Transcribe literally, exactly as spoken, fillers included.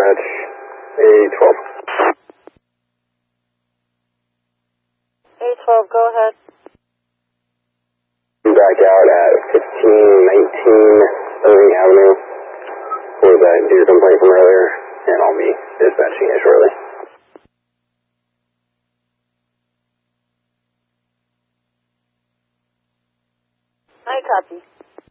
dispatch, A twelve. A twelve, go ahead. I'm back out at fifteen nineteen Irving Avenue for that deer complaint from earlier, and I'll be dispatching it shortly. I copy.